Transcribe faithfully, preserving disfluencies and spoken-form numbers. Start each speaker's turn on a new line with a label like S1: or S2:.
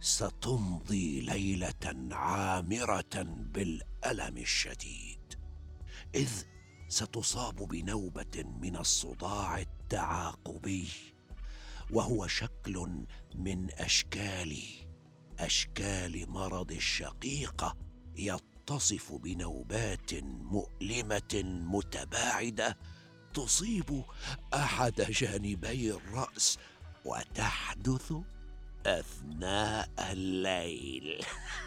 S1: ستمضي ليلة عامرة بالألم الشديد، إذ ستصاب بنوبة من الصداع التعاقبي، وهو شكل من أشكال أشكال مرض الشقيقة، يتصف بنوبات مؤلمة متباعدة تصيب أحد جانبي الرأس، وتحدث أثناء الليل.